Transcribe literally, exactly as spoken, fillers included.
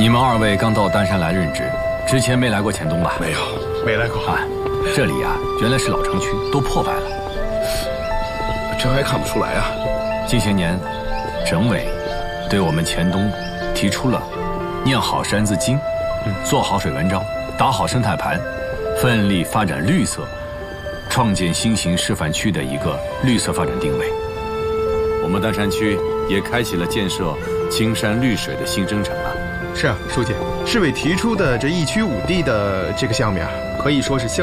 你们二位刚到丹山来任职，之前没来过黔东吧？ 没有，没来过。 啊，这里呀、啊，原来是老城区，都破败了。 这还看不出来啊。 近些年，省委对我们黔东提出了念好《山字经》，嗯，做好水文章，打好生态盘，奋力发展绿色，创建新型示范区的一个绿色发展定位。我们丹山区也开启了建设青山绿水的新征程啊。 是啊，书记，市委提出的这一区五地的这个项目啊，可以说是相